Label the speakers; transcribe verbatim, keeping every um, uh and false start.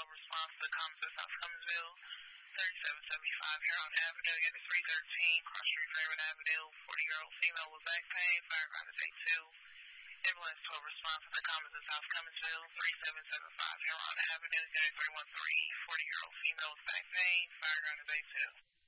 Speaker 1: twelve response to the comments at South Cumminsville, thirty-seven seventy-five Huron Avenue, Unit three thirteen, Cross Street, Fairwood Avenue. forty-year-old female with back pain, fireground is eight two. Ambulance twelve response to the comments at South Cumminsville, thirty-seven seventy-five Huron Avenue, Unit three one three, forty-year-old female with back pain, fireground is eight two.